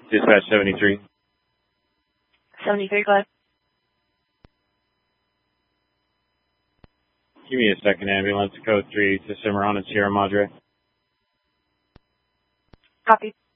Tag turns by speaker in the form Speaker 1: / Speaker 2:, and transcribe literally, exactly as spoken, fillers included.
Speaker 1: Dispatch seventy-three.
Speaker 2: seventy-three, go ahead.
Speaker 1: Give me a second, ambulance, code three to Cimarron and Sierra Madre.
Speaker 2: Copy.